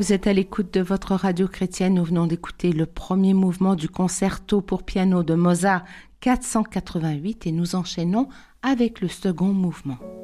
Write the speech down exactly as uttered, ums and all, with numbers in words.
Vous êtes à l'écoute de votre radio chrétienne. Nous venons d'écouter le premier mouvement du concerto pour piano de Mozart quatre cent quatre-vingt-huit et nous enchaînons avec le second mouvement.